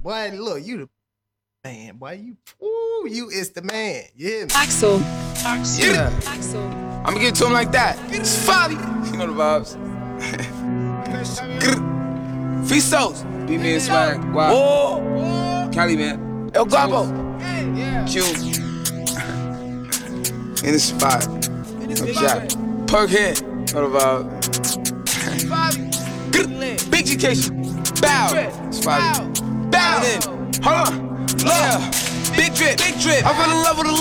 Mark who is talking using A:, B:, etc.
A: Boy, look, you the man, boy. You is the man. Yeah.
B: Axel.
C: Yeah.
B: Axel.
C: I'ma give it to him like that. It's Fabi. You know the vibes. Fisos. Be me and Swag. Wow.
D: Oh,
C: Cali, man.
D: El Guapo.
C: Q. And it's fire. No Jack. Perkhead. Know the vibe. Big education. Bow. It's fire. Bow. Hold on. Yeah. Big drip. I fell in love with a